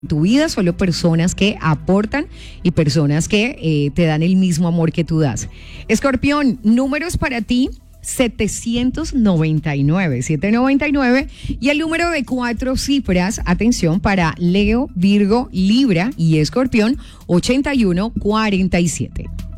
tu vida, solo personas que aportan y personas que te dan el mismo amor que tú das. Escorpión, números para ti: 799 y el número de 4 cifras, atención, para Leo, Virgo, Libra y Escorpión: 8147.